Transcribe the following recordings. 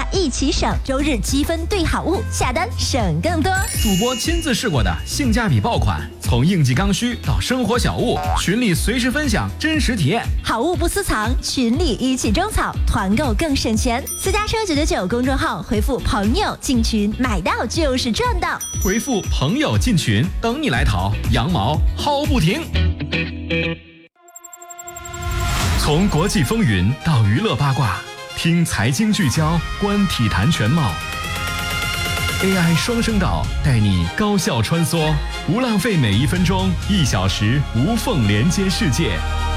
一起省，周日积分兑好物，下单省更多。 主播亲自试过的性价比爆款，从应季刚需到生活小物，群里随时分享真实体验。 好物不私藏，群里一起种草，团购更省钱。私家车999公众号回复朋友进群，买到就是赚到。 回复朋友进群，等你来淘，羊毛薅不停。从国际风云到娱乐八卦，听财经聚焦，观体坛全貌。AI 双声道带你高效穿梭，不浪费每一分钟，1小时无缝连接世界。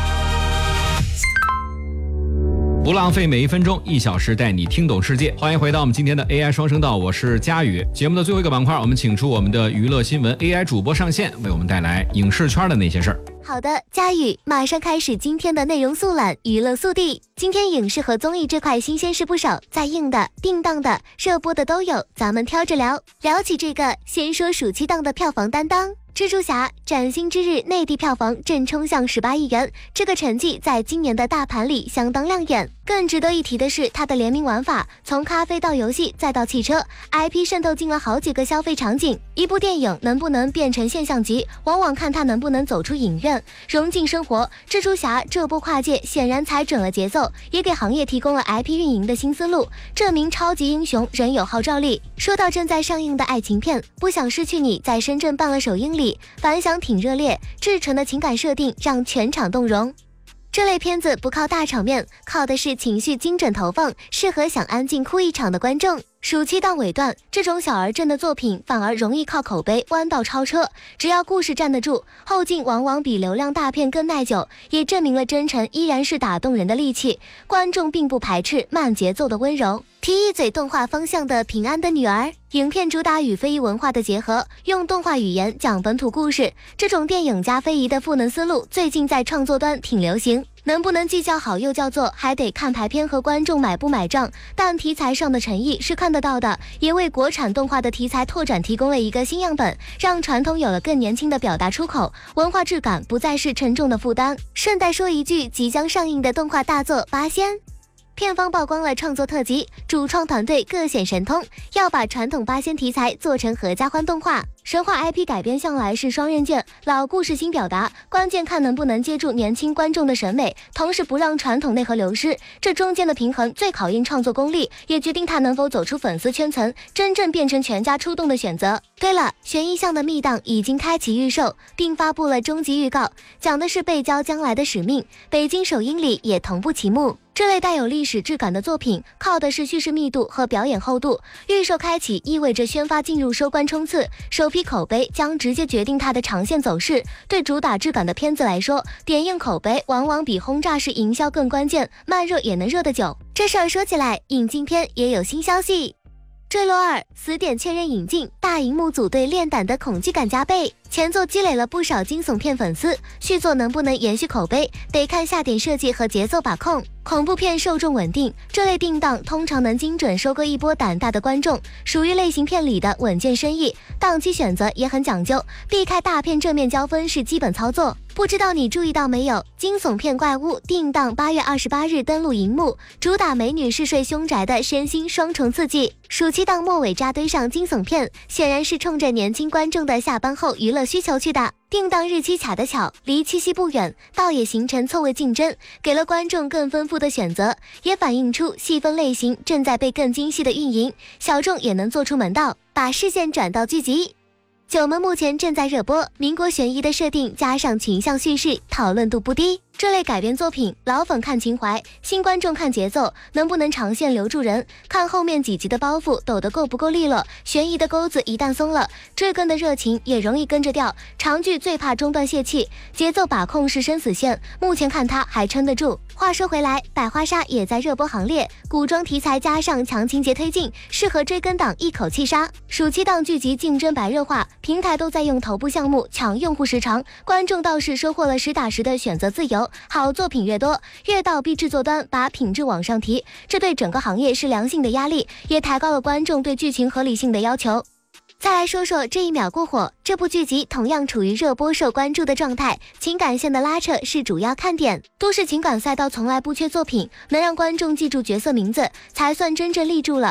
不浪费每一分钟，1小时带你听懂世界。欢迎回到我们今天的 AI 双声道，我是佳宇。节目的最后一个板块，我们请出我们的娱乐新闻 AI 主播上线，为我们带来影视圈的那些事儿。 好的，佳宇，马上开始今天的内容速览，娱乐速递。今天影视和综艺这块新鲜事不少，在映的、定档的、热播的都有，咱们挑着聊。聊起这个，先说暑期档的票房担当。蜘蛛侠崭新之日内地票房正冲向18亿元，这个成绩在今年的大盘里相当亮眼。更值得一提的是，它的联名玩法从咖啡到游戏再到汽车 IP 渗透进了好几个消费场景。一部电影能不能变成现象级，往往看它能不能走出影院融进生活。蜘蛛侠这波跨界显然踩准了节奏，也给行业提供了 IP 运营的新思路。这名超级英雄仍有号召力。说到正在上映的爱情片《不想失去你》，在深圳办了首映礼，反响挺热烈，至纯的情感设定让全场动容。这类片子不靠大场面，靠的是情绪精准投放，适合想安静哭一场的观众。暑期档尾段，这种小而正的作品反而容易靠口碑弯道超车，只要故事站得住，后劲往往比流量大片更耐久，也证明了真诚依然是打动人的利器。观众并不排斥慢节奏的温柔。提一嘴动画方向的《平安的女儿》，影片主打与非遗文化的结合，用动画语言讲本土故事，这种电影加非遗的赋能思路最近在创作端挺流行。能不能既叫好又叫座，还得看排片和观众买不买账，但题材上的诚意是看得到的，也为国产动画的题材拓展提供了一个新样本，让传统有了更年轻的表达出口，文化质感不再是沉重的负担。顺带说一句，即将上映的动画大作《八仙》，片方曝光了创作特辑，主创团队各显神通，要把传统八仙题材做成合家欢动画。神话 IP 改编向来是双刃剑，老故事新表达，关键看能不能接住年轻观众的审美，同时不让传统内核流失。这中间的平衡最考验创作功力，也决定它能否走出粉丝圈层，真正变成全家出动的选择。对了，悬疑向的密档已经开启预售，并发布了终极预告，讲的是被交将来的使命。北京首映礼也同步启幕。这类带有历史质感的作品，靠的是叙事密度和表演厚度。预售开启意味着宣发进入收官冲刺，首批口碑将直接决定它的长线走势。对主打质感的片子来说，点映口碑往往比轰炸式营销更关键，慢热也能热得久。这事儿说起来，引进片也有新消息。坠落2死点确认引进，大荧幕组队练胆的恐惧感加倍。前作积累了不少惊悚片粉丝，续作能不能延续口碑，得看下点设计和节奏把控。恐怖片受众稳定，这类定档通常能精准收割一波胆大的观众，属于类型片里的稳健生意。档期选择也很讲究，避开大片正面交锋是基本操作。不知道你注意到没有，惊悚片怪物定档8月28日登陆荧幕，主打美女嗜睡凶宅的身心双重刺激。暑期档末尾扎堆上惊悚片，显然是冲着年轻观众的下班后娱乐需求去的。定档日期卡得巧，离七夕不远，倒也形成错位竞争，给了观众更丰富的选择，也反映出细分类型正在被更精细的运营，小众也能做出门道，把视线转到剧集。九门目前正在热播，民国悬疑的设定加上群像叙事，讨论度不低。这类改编作品，老粉看情怀，新观众看节奏，能不能长线留住人，看后面几集的包袱抖得够不够利落。悬疑的钩子一旦松了，追更的热情也容易跟着掉。长剧最怕中断泄气，节奏把控是生死线，目前看它还撑得住。话说回来，百花杀也在热播行列，古装题材加上强情节推进，适合追更党一口气杀。暑期档剧集竞争白热化，平台都在用头部项目抢用户时长，观众倒是收获了实打实的选择自由。好作品越多，越倒逼制作端把品质往上提，这对整个行业是良性的压力，也抬高了观众对剧情合理性的要求。再来说说这一秒过火，这部剧集同样处于热播受关注的状态，情感线的拉扯是主要看点。都市情感赛道从来不缺作品，能让观众记住角色名字，才算真正立住了。